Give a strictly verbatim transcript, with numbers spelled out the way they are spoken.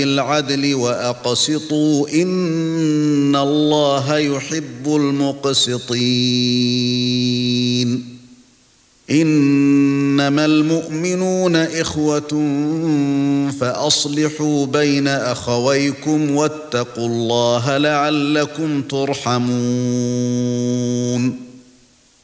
بالعدل وأقسطوا إن الله يحب المقسطين إنما المؤمنون إخوة فأصلحوا بين أخويكم واتقوا الله لعلكم ترحمون